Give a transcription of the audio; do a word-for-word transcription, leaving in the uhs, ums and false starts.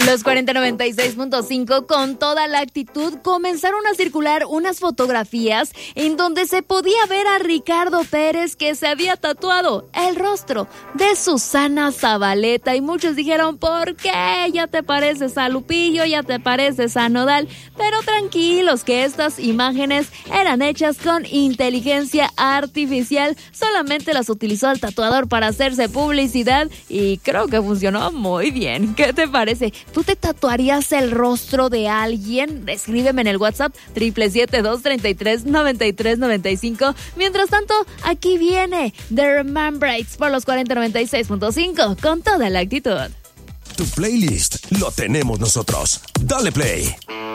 Los cuarenta noventa y seis punto cinco, con toda la actitud, comenzaron a circular unas fotografías en donde se podía ver a Ricardo Pérez, que se había tatuado el rostro de Susana Zabaleta, y muchos dijeron: ¿por qué? Ya te pareces a Lupillo, ya te pareces a Nodal. Pero tranquilos, que estas imágenes eran hechas con inteligencia artificial. Solamente las utilizó el tatuador para hacerse publicidad y creo que funcionó muy bien. ¿Qué te parece? ¿Tú te tatuarías el rostro de alguien? Escríbeme en el WhatsApp siete siete dos, tres tres, nueve tres nueve cinco. Mientras tanto, aquí viene The Remembrance por los cuarenta noventa y seis punto cinco, con toda la actitud. Tu playlist lo tenemos nosotros. Dale play.